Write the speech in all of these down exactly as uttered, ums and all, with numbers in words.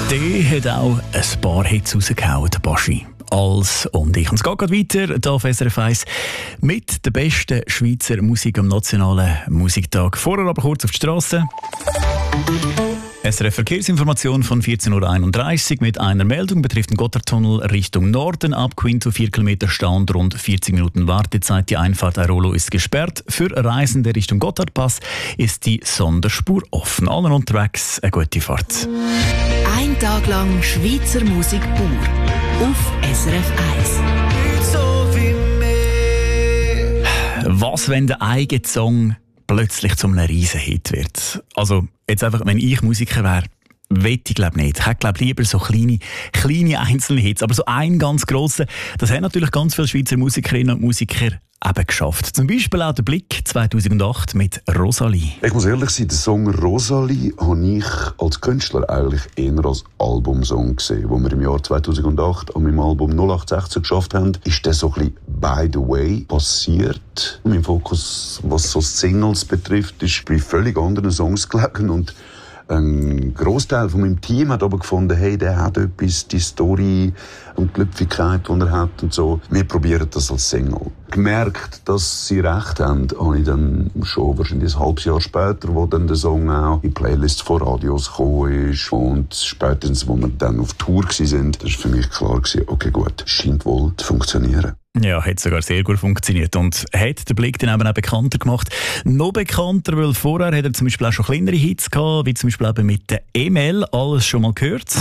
Der hat auch ein paar Hits rausgehauen, der Baschi. Als und ich. Und es geht gerade weiter hier auf S R F eins mit der besten Schweizer Musik am Nationalen Musiktag. Vorher aber kurz auf die Strasse. S R F Verkehrsinformation von vierzehn Uhr einunddreißig mit einer Meldung betrifft den Gotthardtunnel Richtung Norden. Ab Quinto vier Kilometer Stau und rund vierzig Minuten Wartezeit. Die Einfahrt Airolo ist gesperrt. Für Reisende Richtung Gotthardpass ist die Sonderspur offen. Allen unterwegs eine gute Fahrt. Ein Tag lang Schweizer Musik pur auf S R F eins. So wie mehr. Was, wenn der eigene Song plötzlich zu einem Riesenhit wird? Also, jetzt einfach, wenn ich Musiker wäre, wette ich glaube nicht. Ich hätte glaube lieber so kleine, kleine einzelne Hits. Aber so ein ganz grosser, das haben natürlich ganz viele Schweizer Musikerinnen und Musiker eben geschafft. Zum Beispiel auch der Blick zweitausendacht mit Rosalie. Ich muss ehrlich sein, den Song Rosalie habe ich als Künstler eigentlich eher als Albumsong gesehen. Wo wir im Jahr zweitausendacht an meinem Album null acht sechzehn geschafft haben, ist der so ein bisschen by the way passiert. Mein Fokus, was so Singles betrifft, ist bei völlig anderen Songs gelegen und ein Grossteil von meinem Team hat aber gefunden, hey, der hat etwas, die Story und die Glücklichkeit, die er hat und so. Wir probieren das als Single. Gemerkt, dass sie recht haben, habe ich dann schon wahrscheinlich ein halbes Jahr später, wo dann der Song auch in Playlists von Radios gekommen ist und spätestens, wo wir dann auf Tour waren, das war für mich klar gewesen, okay gut, scheint wohl zu funktionieren. Ja, hat sogar sehr gut funktioniert und hat den Blick dann eben auch bekannter gemacht. Noch bekannter, weil vorher hat er zum Beispiel auch schon kleinere Hits gehabt, wie zum Beispiel eben mit der E M L, alles schon mal gehört.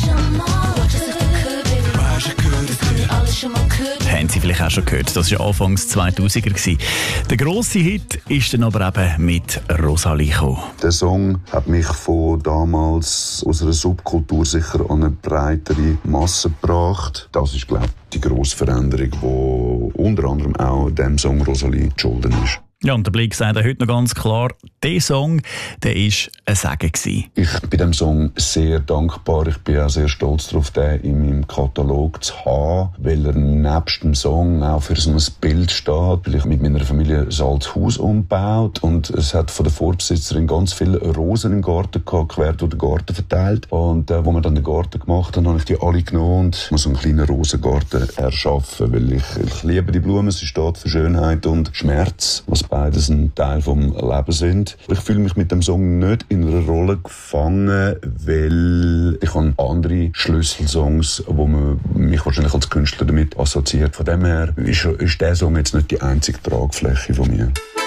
Haben Sie vielleicht auch schon gehört, das war ja Anfangs zweitausender gewesen. Der grosse Hit ist dann aber eben mit Rosalie gekommen. Der Song hat mich von damals aus einer Subkultur sicher an eine breitere Masse gebracht. Das ist, glaube ich, die grosse Veränderung, die unter anderem auch dem Song Rosalie geschuldet ist. Ja, und der Blick sagt heute noch ganz klar, dieser Song, der war ein Segen gewesen. Ich bin dem Song sehr dankbar. Ich bin auch sehr stolz darauf, den in meinem Katalog zu haben, weil er nebst dem Song auch für so ein Bild steht, weil ich mit meiner Familie ein altes Haus umgebaut und es hat von der Vorbesitzerin ganz viele Rosen im Garten gehabt, quer durch den Garten verteilt. Und äh, wo wir dann den Garten gemacht haben, habe ich die alle genommen und so einen kleinen Rosengarten erschaffen, weil ich, ich liebe die Blumen, sie steht für Schönheit und Schmerz, was beides ein Teil vom Leben sind. Ich fühle mich mit dem Song nicht in einer Rolle gefangen, weil ich habe andere Schlüsselsongs, wo man mich wahrscheinlich als Künstler damit assoziiert. Von dem her ist, ist der Song jetzt nicht die einzige Tragfläche von mir.